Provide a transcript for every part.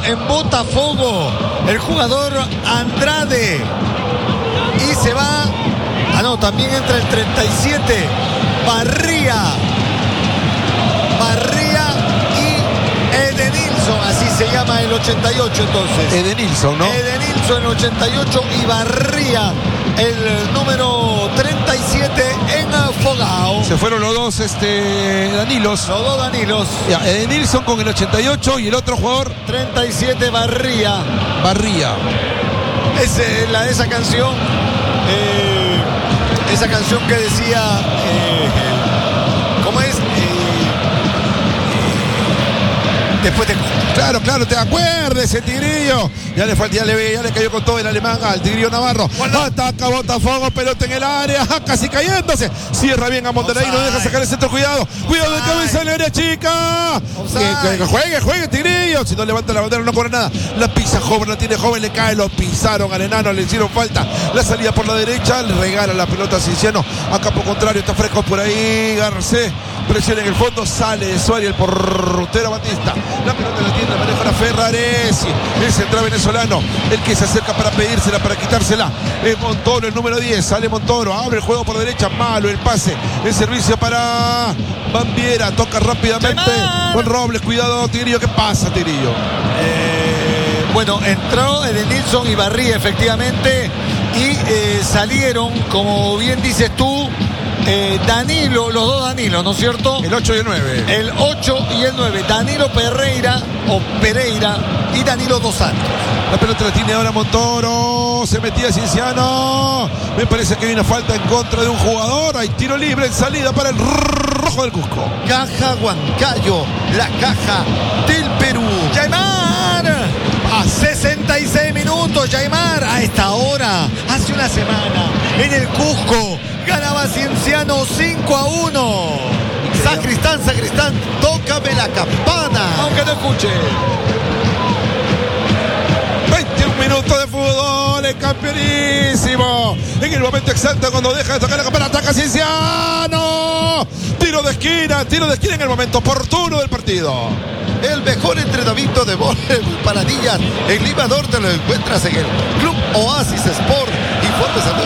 en Botafogo, el jugador Andrade. Y se va. También entra el 37, Barría y Edenilson, así se llama el 88 entonces. Edenilson, ¿no? Edenilson el 88 y Barría el número 37 en Fogao. Se fueron los dos Danilos. Los dos Danilos. Ya, Edenilson con el 88 y el otro jugador 37, Barría. Es esa canción. Esa canción que decía, ¿cómo es? Después te... Claro, te acuerdas ese Tigrillo. Ya le cayó con todo el alemán al Tigrillo Navarro. Ataca Botafogo, pelota en el área, casi cayéndose. Cierra bien a Monterrey, no deja sacar el centro, cuidado de cabeza en el área chica. Que juegue Tigrillo. Si no levanta la bandera no corre nada. La pisa joven, la tiene joven, le cae, lo pisaron al enano, le hicieron falta. La salida por la derecha, le regala la pelota a Cienciano. A campo contrario, está fresco por ahí, Garcés. Presión en el fondo, sale de Suárez el portero Batista. La pelota la tiene, maneja la Ferraresi, el central venezolano, el que se acerca para pedírsela, para quitársela. Es Montoro, el número 10, sale Montoro, abre el juego por derecha, malo el pase, el servicio para Bambiera, toca rápidamente con Robles, cuidado Tigrillo, ¿qué pasa Tigrillo? Entró Edenilson y Barría efectivamente y salieron, como bien dices tú, Danilo, los dos Danilo, ¿no es cierto? El 8 y el 9. El 8 y el 9, Danilo Pereira y Danilo Dos Santos. La pelota la tiene ahora Montoro, se metía Cienciano. Me parece que hay una falta en contra de un jugador. Hay tiro libre en salida para el rojo del Cusco. Caja Huancayo, la caja del Perú. Yaimar, a 66 minutos, Yaimar, a esta hora, hace una semana, en el Cusco, ganaba Cienciano 5-1. Sacristán, tócame la campana. Aunque no escuche. 21 minutos de fútbol, es campeonísimo. En el momento exacto cuando deja de tocar la campana, ataca Cienciano. Tiro de esquina en el momento oportuno del partido. El mejor entrenamiento de voleibol Paradillas en Lima Norte lo encuentras en el Club Oasis Sport. Informes al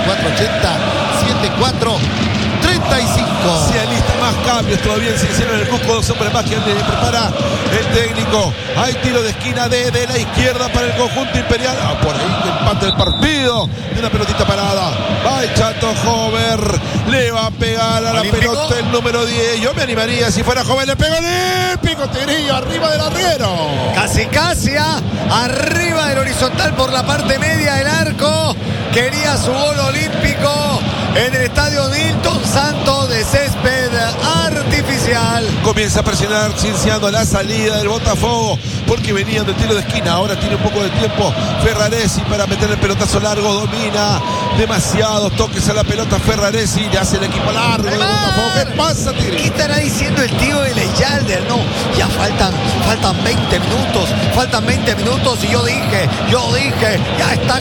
994-74-35. Se alistan más cambios todavía en Cienciano en el Cusco. Dos hombres más que prepara el técnico. Hay tiro de esquina de la izquierda para el conjunto imperial. Por ahí empate el partido. De una pelotita parada. Va el Chato Jover. Le va a pegar a la pelota el número 10. Yo me animaría si fuera joven. Le pega olímpico. Tigrillo arriba del arriero. Casi arriba del horizontal por la parte media del arco. Quería su gol olímpico en el estadio Nilton Santos de césped artificial. Comienza a presionar Cienciano a la salida del Botafogo porque venían del tiro de esquina. Ahora tiene un poco de tiempo Ferraresi para meter el pelotazo largo. Domina demasiados toques a la pelota Ferraresi. Le hace el equipo largo del Botafogo. ¿Qué pasa, Tigre? ¿Qué estará diciendo el tío de Leyalder? No, ya faltan 20 minutos. Faltan 20 minutos y yo dije, ya está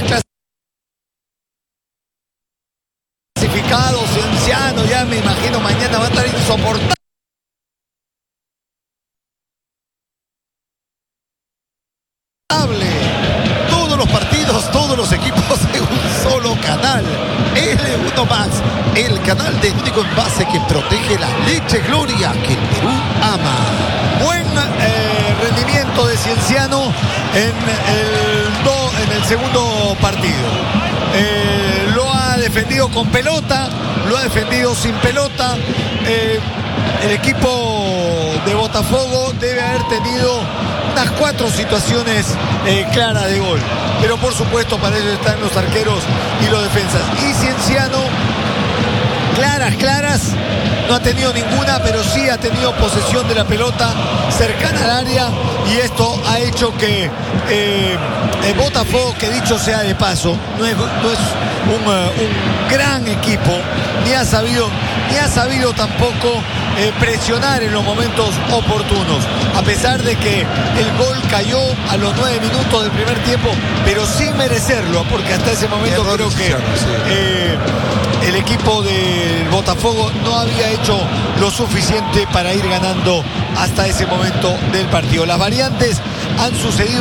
clasificado Cienciano. Ya me imagino mañana va a estar insoportable. Todos los partidos, todos los equipos en un solo canal. L1 Max, el canal de único envase que protege la leche Gloria que el Perú ama. Buen rendimiento de Cienciano en el segundo partido. Lo ha defendido con pelota, lo ha defendido sin pelota. El equipo de Botafogo debe haber tenido unas 4 situaciones claras de gol, pero por supuesto para ello están los arqueros y los defensas. Y Cienciano, claras, no ha tenido ninguna, pero sí ha tenido posesión de la pelota cercana al área, y esto ha hecho que el Botafogo, que dicho sea de paso, no es un gran equipo, ni ha sabido tampoco presionar en los momentos oportunos, a pesar de que el gol cayó a los 9 minutos del primer tiempo, pero sin merecerlo, porque hasta ese momento creo que el equipo del Botafogo no había hecho lo suficiente para ir ganando hasta ese momento del partido. Las variantes han sucedido